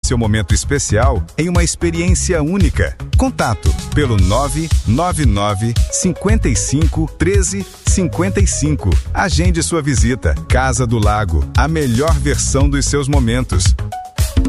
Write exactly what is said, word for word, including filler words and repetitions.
seu momento especial em uma experiência única. Contato pelo nove nove nove, cinco cinco, um três, cinco cinco. Agende sua visita. Casa do Lago, a melhor versão dos seus momentos.